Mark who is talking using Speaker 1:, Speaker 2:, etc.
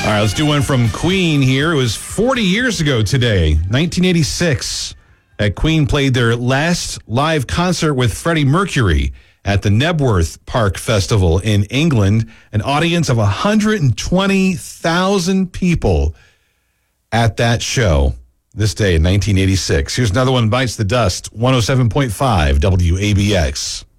Speaker 1: All right, let's do one from Queen here. It was 40 years ago today, 1986, that Queen played their last live concert with Freddie Mercury at the Knebworth Park Festival in England. An audience of 120,000 people at that show this day in 1986. Here's another one, Bites the Dust, 107.5 WABX.